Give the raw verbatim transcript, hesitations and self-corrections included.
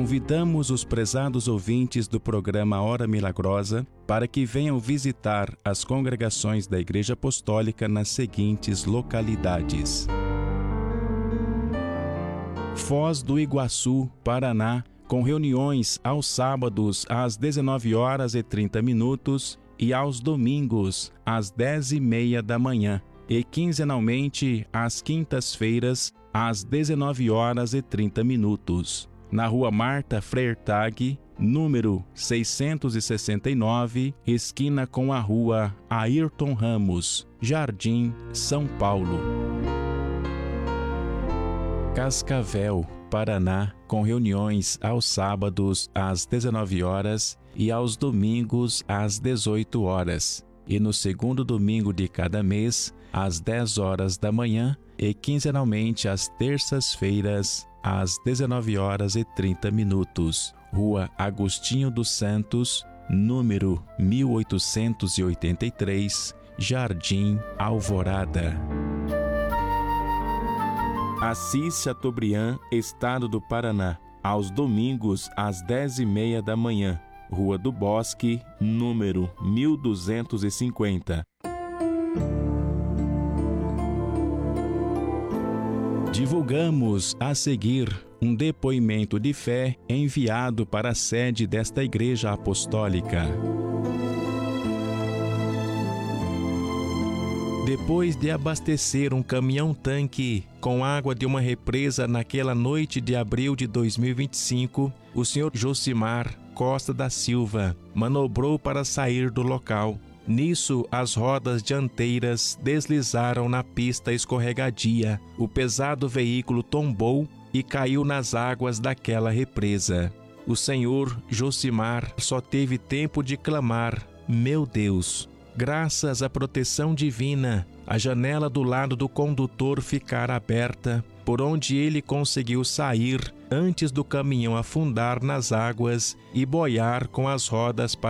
Convidamos os prezados ouvintes do programa Hora Milagrosa para que venham visitar as congregações da Igreja Apostólica nas seguintes localidades: Foz do Iguaçu, Paraná, com reuniões aos sábados às dezenove horas e trinta minutos e aos domingos às dez e meia da manhã e quinzenalmente às quintas-feiras às dezenove horas e trinta minutos. Na Rua Marta Freirtag, número seiscentos e sessenta e nove, esquina com a Rua Ayrton Ramos, Jardim, São Paulo. Cascavel, Paraná, com reuniões aos sábados às dezenove horas e aos domingos às dezoito horas, e no segundo domingo de cada mês, às dez horas da manhã, e quinzenalmente às terças-feiras, às dezenove horas e trinta minutos. Rua Agostinho dos Santos, número mil oitocentos e oitenta e três, Jardim Alvorada. Assis Chateaubriand, Estado do Paraná, aos domingos às dez e meia da manhã. Rua do Bosque, número mil duzentos e cinquenta. Divulgamos a seguir um depoimento de fé enviado para a sede desta Igreja Apostólica. Depois de abastecer um caminhão-tanque com água de uma represa naquela noite de abril de dois mil e vinte e cinco, o senhor Josimar Costa da Silva manobrou para sair do local. Nisso, as rodas dianteiras deslizaram na pista escorregadia. O pesado veículo tombou e caiu nas águas daquela represa. O senhor Josimar só teve tempo de clamar: "Meu Deus!" Graças à proteção divina, a janela do lado do condutor ficara aberta, por onde ele conseguiu sair antes do caminhão afundar nas águas e boiar com as rodas para